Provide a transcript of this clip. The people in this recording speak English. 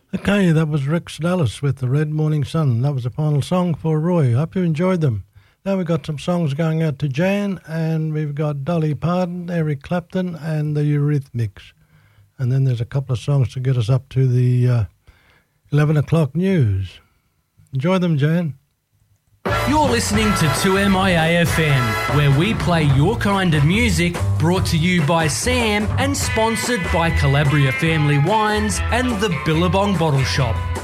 Okay, that was Rick Dallas with The Red Morning Sun. That was the final song for Roy. Hope you enjoyed them. Now we've got some songs going out to Jan, and we've got Dolly Parton, Eric Clapton, and the Eurythmics. And then there's a couple of songs to get us up to the 11 o'clock news. Enjoy them, Jan. You're listening to 2MIA-FM, where we play your kind of music, brought to you by Sam and sponsored by Calabria Family Wines and the Billabong Bottle Shop.